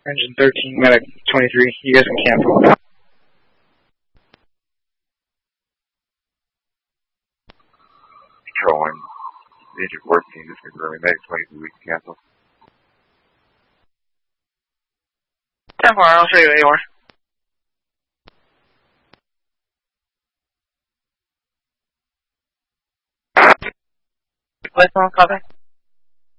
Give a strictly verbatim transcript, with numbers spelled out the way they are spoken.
Engine thirteen, medic twenty-three. You guys can cancel. Control one. Engine fourteen, just confirming. Medic twenty-three, we can cancel. ten four, I'll show you where you are. What's wrong, copy?